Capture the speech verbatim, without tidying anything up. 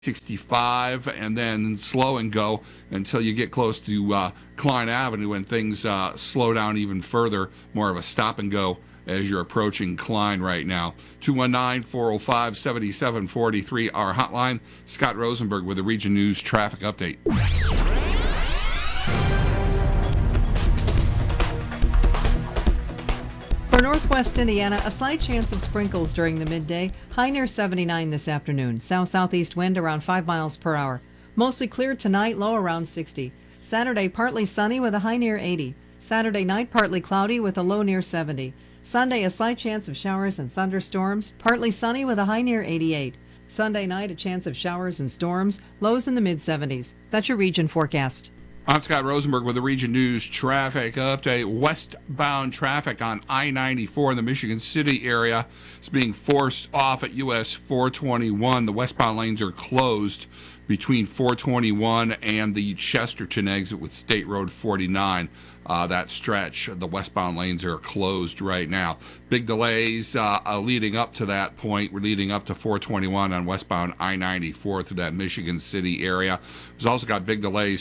sixty-five, and then slow and go until you get close to uh, Klein Avenue, and things uh, slow down even further, more of a stop and go as you're approaching Klein right now. two one nine, four oh five, seven seven four three, our hotline. Scott Rosenberg with the Region News Traffic Update. For northwest Indiana, a slight chance of sprinkles during the midday. High near seventy-nine this afternoon. South-southeast wind around five miles per hour. Mostly clear tonight, low around sixty. Saturday, partly sunny with a high near eighty. Saturday night, partly cloudy with a low near seventy. Sunday, a slight chance of showers and thunderstorms. Partly sunny with a high near eighty-eight. Sunday night, a chance of showers and storms. Lows in the mid-seventies. That's your region forecast. I'm Scott Rosenberg with the Region News Traffic Update. Westbound traffic on I ninety-four in the Michigan City area is being forced off at U S four twenty-one. The westbound lanes are closed between four twenty-one and the Chesterton exit with State Road forty-nine. Uh, that stretch, the westbound lanes are closed right now. Big delays uh, uh, leading up to that point. We're leading up to four twenty-one on westbound I ninety-four through that Michigan City area. There's also got big delays